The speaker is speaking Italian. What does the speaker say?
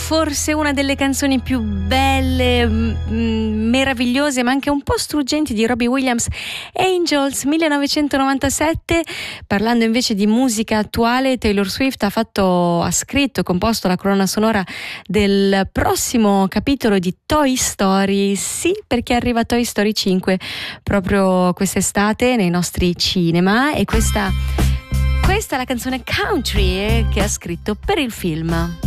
forse una delle canzoni più belle, meravigliose, ma anche un po' struggenti di Robbie Williams, Angels 1997. Parlando invece di musica attuale, Taylor Swift ha scritto e composto la colonna sonora del prossimo capitolo di Toy Story. Sì, perché arriva Toy Story 5 proprio quest'estate nei nostri cinema, e questa è la canzone Country che ha scritto per il film.